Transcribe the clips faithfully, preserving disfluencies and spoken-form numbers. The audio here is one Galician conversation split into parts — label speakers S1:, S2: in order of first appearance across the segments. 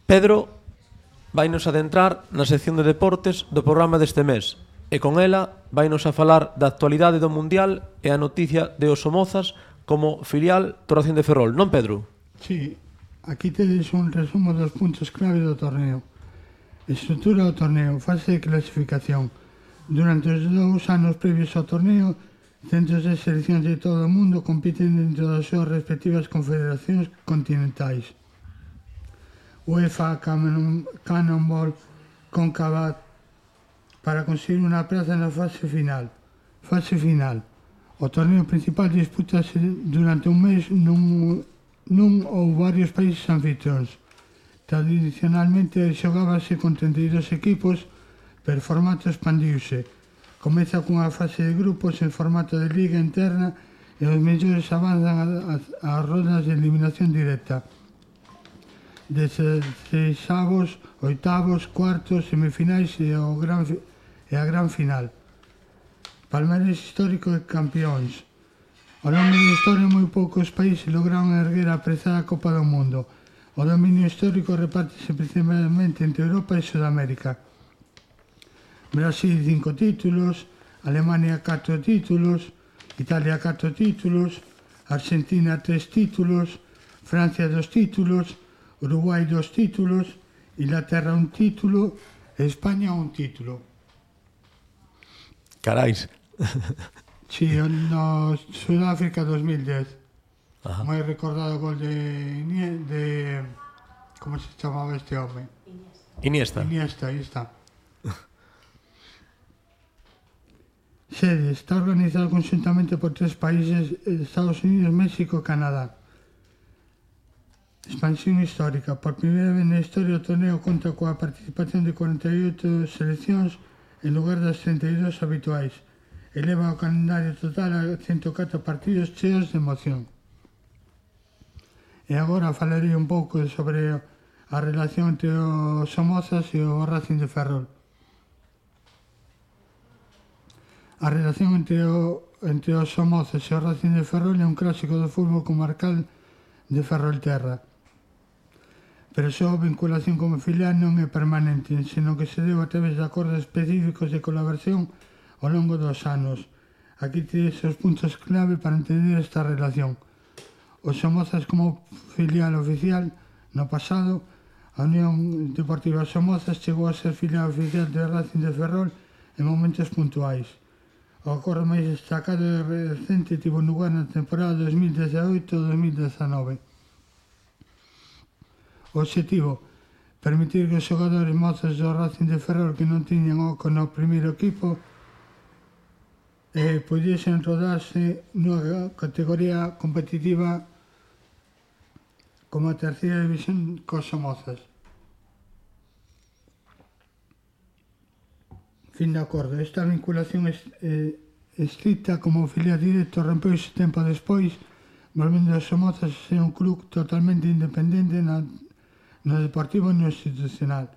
S1: Pedro vainos adentrar na sección de deportes do programa deste mes e con ela vainos a falar da actualidade do Mundial e a noticia de os Somozas como filial do Racing de Ferrol, non, Pedro?
S2: Sí, aquí tedes un resumo dos puntos clave do torneo. Estrutura do torneo, fase de clasificación. Durante os dous anos previos ao torneo, centros de seleccións de todo o mundo compiten dentro das súas respectivas confederacións continentais. UEFA, Cannonball, CONCACAF, para conseguir unha praza na fase final. Fase final. O torneo principal dispútase durante un mes nun, nun ou varios países anfitrións. Tradicionalmente xogábase con trinta e dous equipos, pero o formato expandiuse. Comeza cunha fase de grupos en formato de liga interna e os mellores avanzan ás rondas de eliminación directa. Dezesavos, oitavos, cuartos, semifinais e, o gran, e a gran final. Palmarés histórico de campeóns. Ao longo da historia, moi poucos países lograron erguer a prezada Copa do Mundo. O dominio histórico repártese principalmente entre Europa e Sudamérica. Brasil, cinco títulos, Alemania, catro títulos, Italia, catro títulos, Argentina, tres títulos, Francia, dos títulos, Uruguai, dos títulos, Inglaterra, un título e España, un título.
S1: Carais.
S2: Sí, no Sudáfrica dos mil dez. Ajá. Moi recordado o gol de, de... Como se chamaba este home?
S1: Iniesta.
S2: Iniesta, aí está. Sede, está organizado conjuntamente por tres países, Estados Unidos, México e Canadá. Expansión histórica. Por primeira vez na historia o torneo conta coa participación de cuarenta e oito seleccións en lugar das trinta e dous habituais. Eleva o calendario total a ciento catro partidos cheos de emoción. E agora falarei un pouco sobre a relación entre os Somozas e o Racing de Ferrol. A relación entre, o, entre os Somozas e o Racing de Ferrol é un clásico do fútbol comarcal de Ferrolterra. Pero a súa vinculación como filial non é permanente, senón que se deu a través de acordos específicos de colaboración ao longo dos anos. Aquí tedes os puntos clave para entender esta relación. Os Somozas como filial oficial, no pasado, a Unión Deportiva Somozas chegou a ser filial oficial de Racing de Ferrol en momentos puntuais. O acordo máis destacado e recente tivo lugar na temporada dos mil dezaoito a dos mil dezanove. O obxectivo, permitir que os xogadores mozos do Racing de Ferrol que non tiñan oco no primeiro equipo eh, pudiesen rodarse nunha categoría competitiva como a terceira división cos Somozas. Fin de acordo. Esta vinculación est, eh, estricta como filial directo rompeuse tempo despois, volvendo aos Somozas a ser un club totalmente independente na, no deportivo e no institucional.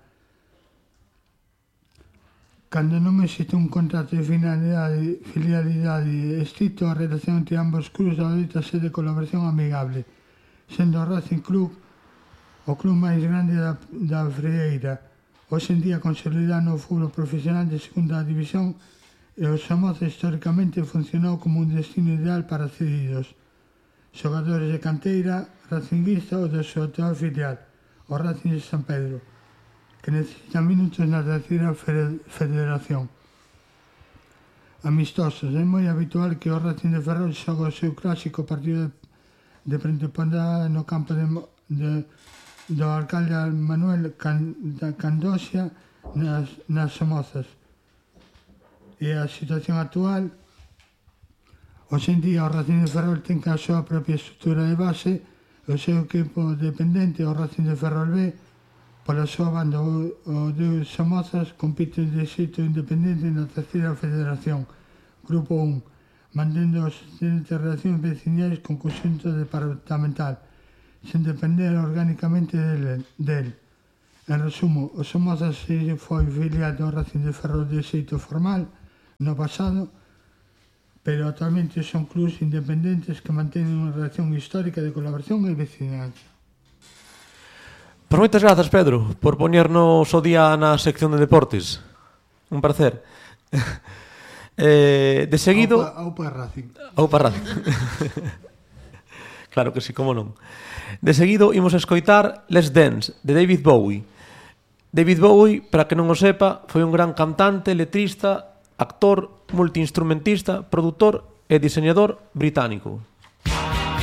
S2: Cando non existe un contrato de finalidade, filialidade estricto, a relación entre ambos clubs adoita ser de colaboración amigable, sendo o Racing Club o club máis grande da, da Frieira, hoxe en día consolidado no fútbol profesional de segunda división, e o Somozas históricamente funcionou como un destino ideal para cedidos, xogadores de canteira, racinguista ou do seu actual filial, o Racing de San Pedro, que necesitan minutos na terceira federación. Amistosos. É moi habitual que o Racing de Ferrol xoga o seu clásico partido de pretemporada no campo de, de, do alcalde Manuel Candosia nas, nas Somozas. E a situación actual, hoxe en día o Racing de Ferrol ten que a súa propia estrutura de base, o seu equipo dependente, o Racing de Ferrol B, pola súa banda, o, o de Somozas compite de xeito independente na terceira federación, Grupo un, mantendo as excelentes relacións veciñais con conxunto departamental, sen depender orgánicamente del. del. En resumo, o Somozas foi filial do Racing de Ferrol de xeito formal no pasado, pero actualmente son clubs independentes que mantenen unha relación histórica de colaboración e veciñanza.
S1: Pois moitas grazas, Pedro, por poñernos o día na sección de deportes. Un placer. eh, de seguido...
S2: Aupa Racing.
S1: Aupa Racing. Claro que sí, como non. De seguido, imos a escoitar Let's Dance, de David Bowie. David Bowie, para que non o sepa, foi un gran cantante, letrista, actor, multiinstrumentista, produtor e diseñador británico.